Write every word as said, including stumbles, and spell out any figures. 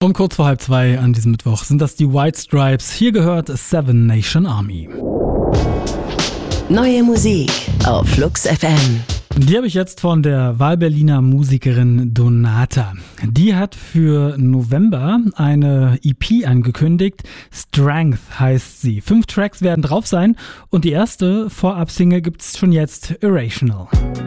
Um kurz vor halb zwei an diesem Mittwoch sind das die White Stripes. Hier gehört Seven Nation Army. Neue Musik auf Flux F M. Die habe ich jetzt von der Wahlberliner Musikerin Donata. Die hat für November eine E P angekündigt. Strength heißt sie. Fünf Tracks werden drauf sein und die erste Vorab-Single gibt's schon jetzt, Irrational.